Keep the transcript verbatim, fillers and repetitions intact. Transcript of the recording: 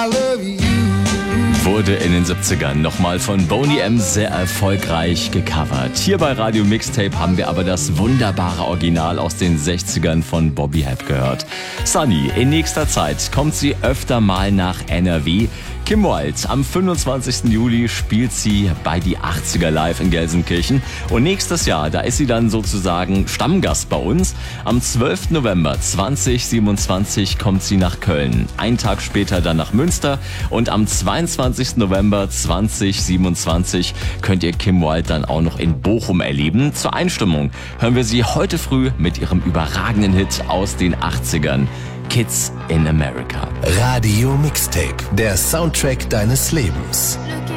Wurde in den siebzigern nochmal von Boney M. sehr erfolgreich gecovert. Hier bei Radio Mixtape haben wir aber das wunderbare Original aus den sechzigern von Bobby Hebb gehört. Sunny, in nächster Zeit kommt sie öfter mal nach N R W. Kim Wilde, am fünfundzwanzigsten Juli spielt sie bei die achtziger live in Gelsenkirchen. Und nächstes Jahr, da ist sie dann sozusagen Stammgast bei uns. Am zwölften November zweitausendsiebenundzwanzig kommt sie nach Köln. Einen Tag später dann nach Münster. Und am zweiundzwanzigsten November zweitausendsiebenundzwanzig könnt ihr Kim Wilde dann auch noch in Bochum erleben. Zur Einstimmung hören wir sie heute früh mit ihrem überragenden Hit aus den achtzigern. Kids in America. Radio Mixtape, der Soundtrack deines Lebens.